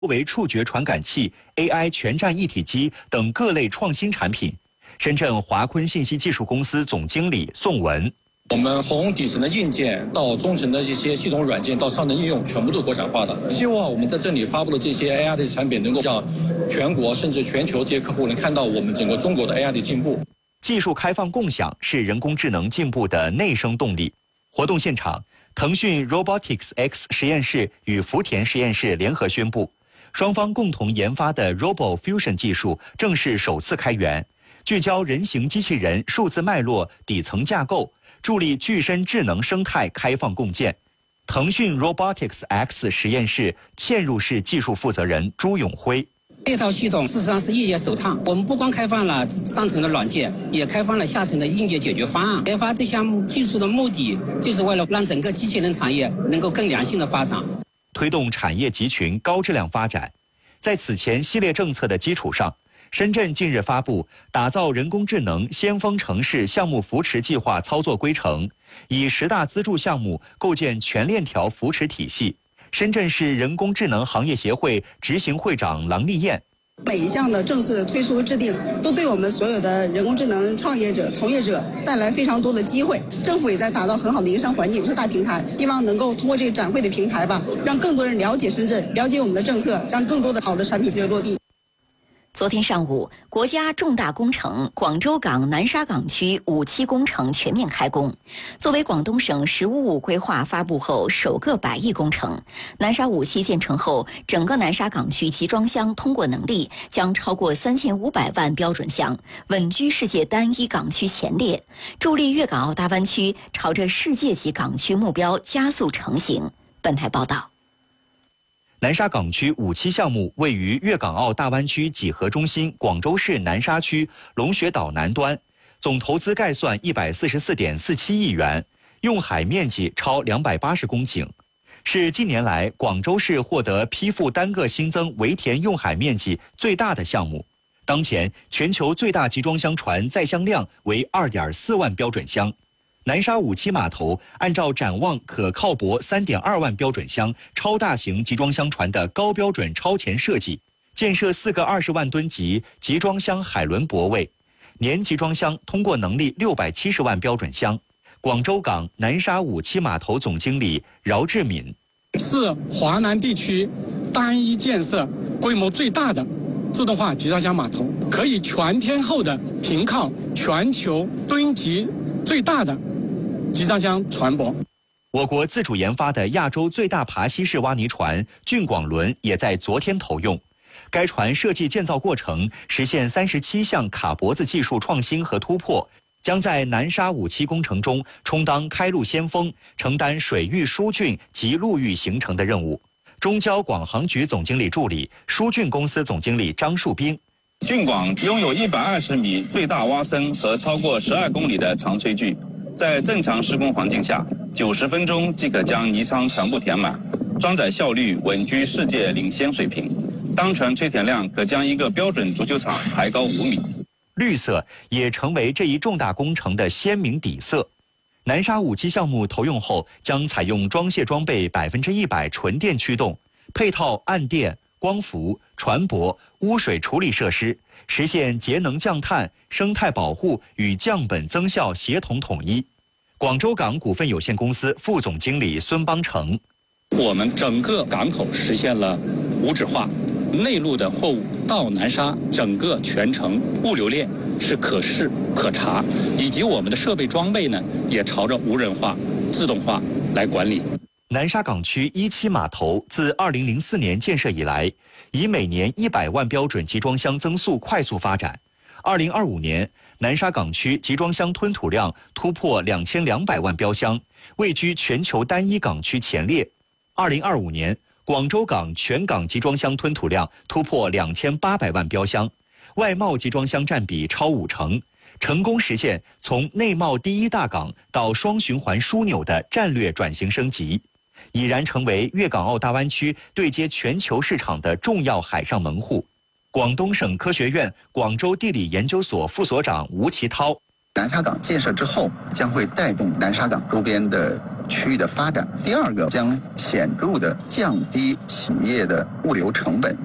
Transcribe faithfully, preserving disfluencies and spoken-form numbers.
为触觉传感器、A I 全站一体机等各类创新产品。深圳华坤信息技术公司总经理宋文。 我们从底层的硬件到中层的一些系统软件到上层应用，全部都国产化的。希望我们在这里发布的这些 A I 的产品，能够让全国甚至全球这些客户能看到我们整个中国的 A I 的进步。 技术开放共享是人工智能进步的内生动力。活动现场，腾讯 Robotics X 实验室与福田实验室联合宣布，双方共同研发的 RoboFusion 技术正式首次开源，聚焦人形机器人数字脉络底层架构，助力具身智能生态开放共建。腾讯 Robotics X 实验室嵌入式技术负责人朱永辉。 这套系统事实上是业界首创，我们不光开放了上层的软件，也开放了下层的硬件解决方案。研发这项技术的目的，就是为了让整个机器人产业能够更良性的发展， 推动产业集群高质量发展。在此前系列政策的基础上，深圳近日发布打造人工智能先锋城市项目扶持计划操作规程，以十大资助项目构建全链条扶持体系。深圳市人工智能行业协会执行会长郎丽燕。 每一项的政策的推出和制定，都对我们所有的人工智能创业者、从业者带来非常多的机会。政府也在打造很好的营商环境，是大平台，希望能够通过这个展会的平台吧，让更多人了解深圳，了解我们的政策，让更多的好的产品直接落地。 昨天上午，国家重大工程广州港南沙港区五期工程全面开工。作为广东省“十五五”规划发布后首个百亿工程，南沙五期建成后，整个南沙港区集装箱通过能力将超过三千五百万标准箱，稳居世界单一港区前列，助力粤港澳大湾区朝着世界级港区目标加速成型。本台报道。 南沙港区五期项目位于粤港澳大湾区几何中心广州市南沙区龙穴岛南端，总投资概算一百四十四点四七亿元，用海面积超两百八十公顷，是近年来广州市获得批复单个新增围田用海面积最大的项目。当前全球最大集装箱船载箱量为二点四万标准箱。南沙五期码头按照展望可靠泊三点二万标准箱超大型集装箱船的高标准超前设计，建设四个二十万吨级集装箱海轮泊位，年集装箱通过能力六百七十万标准箱。广州港南沙五期码头总经理饶志敏： 是华南地区单一建设规模最大的自动化集装箱码头，可以全天候的停靠全球吨级最大的集装箱船舶。 我国自主研发的亚洲最大爬溪式挖泥船俊广轮也在昨天投用。该船设计建造过程实现三十七项卡脖子技术创新和突破，将在南沙五期工程中充当开路先锋，承担水域疏浚及陆域形成的任务。中交广航局总经理助理、疏浚公司总经理张树斌： 俊广拥有一百二十米最大挖深和超过十二公里的长炊具，在正常施工环境下，九十分钟即可将泥舱全部填满，装载效率稳居世界领先水平。当船吹填量可将一个标准足球场抬高五米。 绿色也成为这一重大工程的鲜明底色。南沙五期项目投用后，将采用装卸装备百分之一百纯电驱动，配套岸电、光伏、船舶、污水处理设施，实现节能降碳、生态保护与降本增效协同统一。广州港股份有限公司副总经理孙邦成： 我们整个港口实现了无纸化，内陆的货物到南沙整个全程物流链是可视可查，以及我们的设备装备呢也朝着无人化、自动化来管理。 南沙港区一期码头自二零零四年建设以来，以每年一百万标准集装箱增速快速发展。二零二五年，南沙港区集装箱吞吐量突破两千两百万标箱，位居全球单一港区前列。二零二五年，广州港全港集装箱吞吐量突破两千八百万标箱，外贸集装箱占比超五成，成功实现从内贸第一大港到双循环枢纽的战略转型升级，已然成为粤港澳大湾区对接全球市场的重要海上门户。广东省科学院广州地理研究所副所长吴其涛： 南沙港建设之后，将会带动南沙港周边的区域的发展。第二个将显著的降低企业的物流成本。